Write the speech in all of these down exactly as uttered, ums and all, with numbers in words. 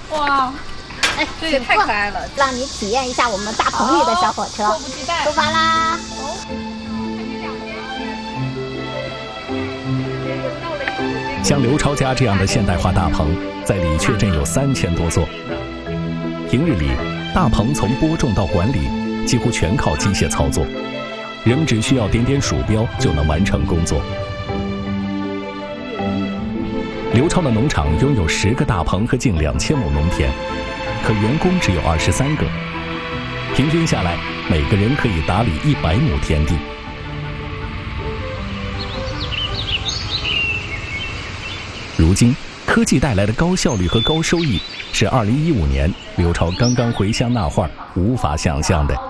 哇，哎，这也太可爱了！ 让你体验一下我们大棚里的小火车， 迫不及待， 出发啦！ 像刘超家这样的现代化大棚，在李确镇有三千多座。平日里，大棚从播种到管理，几乎全靠机械操作，人们只需要点点鼠标就能完成工作。刘超的农场拥有十个大棚和近两千亩农田，可员工只有二十三个，平均下来，每个人可以打理一百亩田地。如今，科技带来的高效率和高收益，是二零一五年刘超刚刚回乡纳换无法想象的。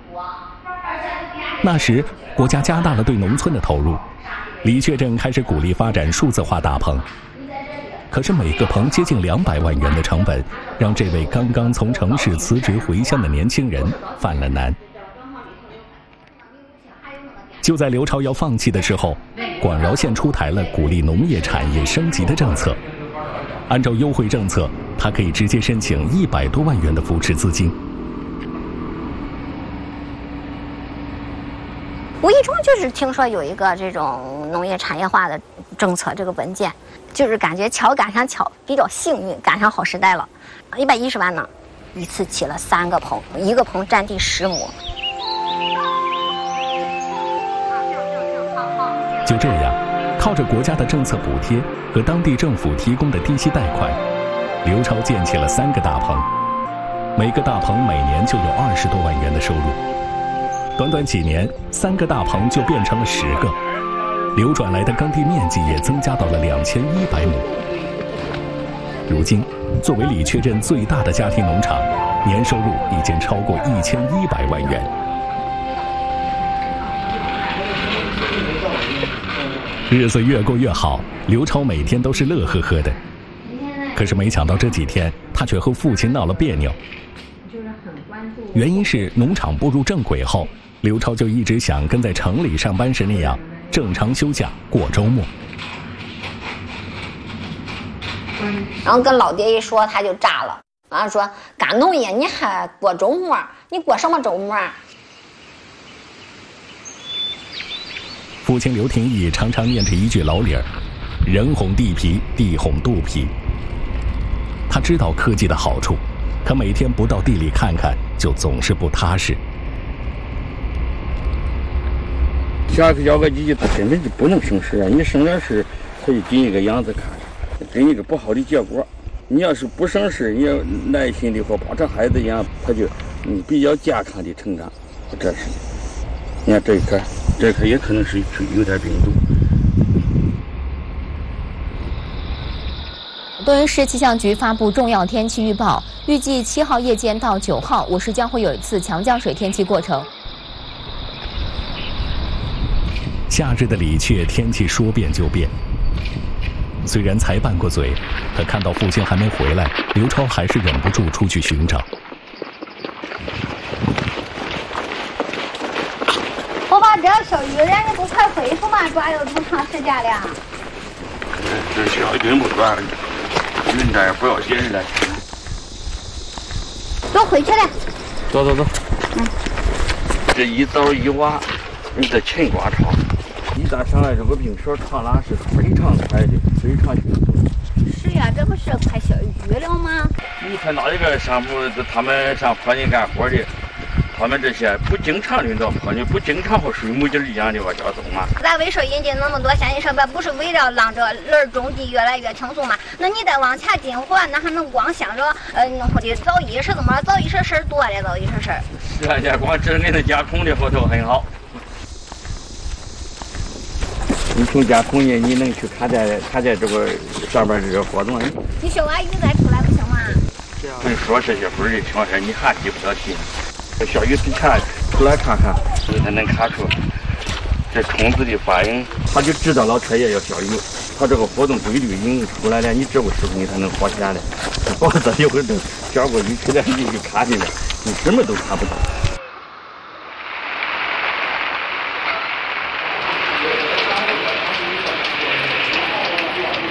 那时，国家加大了对农村的投入，李确镇开始鼓励发展数字化大棚。可是每个棚接近两百万元的成本，让这位刚刚从城市辞职回乡的年轻人犯了难。就在刘超要放弃的时候，广饶县出台了鼓励农业产业升级的政策。按照优惠政策，他可以直接申请一百多万元的扶持资金。 无意中就是听说有一个这种农业产业化的政策，这个文件，就是感觉巧赶上巧，比较幸运，赶上好时代了。一百一十万呢，一次起了三个棚，一个棚占地十亩。 就这样，靠着国家的政策补贴和当地政府提供的低息贷款，刘超建起了三个大棚，每个大棚每年就有二十多万元的收入。短短几年，三个大棚就变成了十个，流转来的耕地面积也增加到了两千一百亩。如今，作为李确镇最大的家庭农场，年收入已经超过一千一百万元。日子越过越好，刘超每天都是乐呵呵的。可是没想到这几天，他却和父亲闹了别扭。原因是农场步入正轨后，刘超就一直想跟在城里上班时那样正常休假过周末。 然后跟老爹一说，他就炸了，完了说干农业你还过周末？你过什么周末？ 父亲刘廷义常常念着一句老理儿：人哄地皮，地哄肚皮。他知道科技的好处，可每天不到地里看看，就总是不踏实。 下个要个机器，它根本就不能省事啊！你省点事，它就给你个样子看，给你个不好的结果。你要是不省事，你要耐心的或抱着孩子一样，他就嗯比较健康的成长。这是，你看这一颗，这一颗也可能是有点病毒。 多云市气象局发布重要天气预报，预计七号夜间到九号，我市将会有一次强降水天气过程。 夏日的李确天气说变就变。虽然才拌过嘴，可看到父亲还没回来，刘超还是忍不住出去寻找。 我把这小鱼，人家不快恢复吗？抓了这么长时间了。 这小鱼不抓了。人家也不要紧了， 都回去了。 走走走。嗯。这一早一晚，你这勤刮痧，一旦上来这个病蛇传染是非常快的，非常迅速。 是呀，这不是快下雨了吗？ 你看哪一个上部他们上坡地干活的，他们这些不经常领导坡地，不经常和水母鸡一样的往家走嘛。 咱为说引进那么多先进设备，不是为了让这人种地越来越轻松嘛？那你再往前进货，那还能光想着呃，或者早一时怎么早一时事儿多了，早一时事儿。 是啊，这光整给它监控的后头很好。你从监控里你能去看见看见这个上面这个活动。 你小娃鱼再出来不行吗？ 你说这些不是的情况下，你还记不得题？小鱼之前出来看看，它能看出这虫子的反应，他就知道老车也要小鱼，他这个活动规律已经出来了，你这个时候你才能活起来的。否则有的小过鱼出来你就看见了，你什么都看不到。